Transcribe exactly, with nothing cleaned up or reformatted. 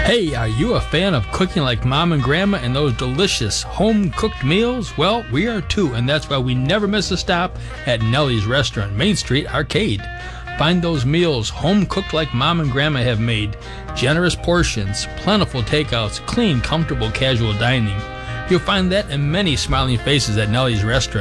Hey, are you a fan of cooking like Mom and Grandma and those delicious home-cooked meals? Well, we are too, and that's why we never miss a stop at Nellie's Restaurant, Main Street Arcade. Find those meals home-cooked like Mom and Grandma have made. Generous portions, plentiful takeouts, clean, comfortable, casual dining. You'll find that in many smiling faces at Nellie's Restaurant.